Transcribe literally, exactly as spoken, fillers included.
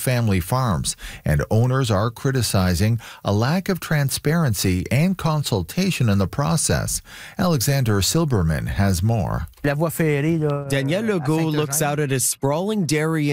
family farms, and owners are criticizing a lack of transparency and consultation in the process. Alexander Silberman has more. Danielle Legault looks out at a sprawling dairy